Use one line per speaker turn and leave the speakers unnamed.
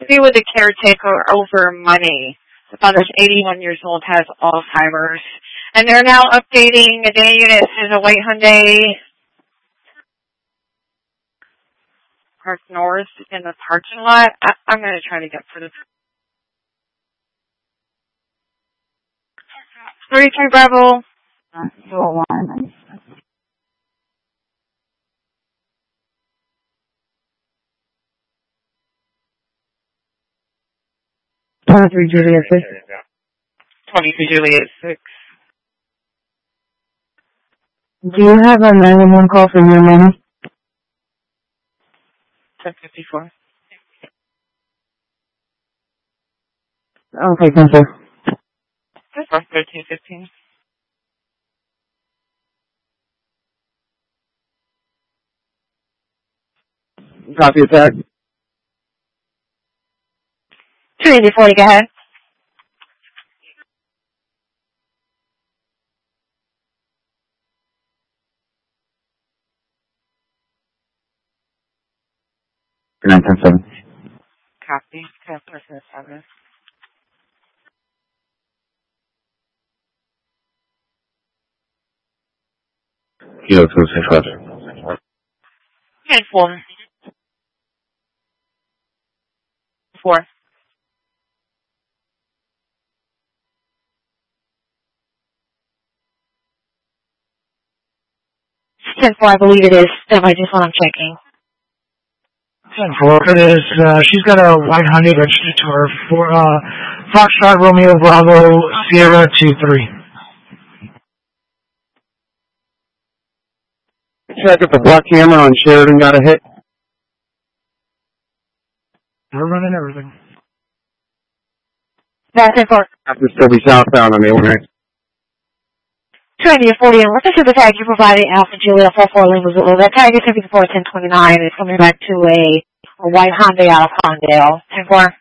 be with the caretaker over money. The father's 81 years old, has Alzheimer's. And they're now updating a day unit. This is a white Hyundai parked north in the parking lot. I'm going to try to get for the 33 Bravo.
201. 23 Juliet 6.
23 Juliet 6.
Do you have a 911 call for your money?
1054.
Okay, thank you.
1315.
Copy attack.
240, go ahead.
Nine 10-7.
Copy. 10-7.
Kilo 265.
10-4. 4. I believe it is. That might just what I'm checking.
10-4. It is. She's got a white Hyundai registered to her for Foxtrot Romeo Bravo Sierra 23.
Check if the black camera on Sheridan got a hit.
We're running everything.
That's 10-4.
Have to still be southbound on the overnight.
240, and listen to the tag you provided, Alpha Julia 44 Lima Zulu. That tag is 54 1029. It's coming back to a white Hyundai out of Condale. 10-4.